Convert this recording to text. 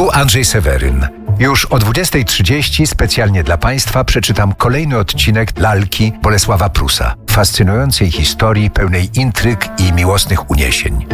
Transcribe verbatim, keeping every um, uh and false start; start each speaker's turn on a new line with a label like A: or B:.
A: Tu Andrzej Seweryn. Już o dwudziestej trzydzieści specjalnie dla Państwa przeczytam kolejny odcinek Lalki Bolesława Prusa, fascynującej historii pełnej intryg i miłosnych uniesień.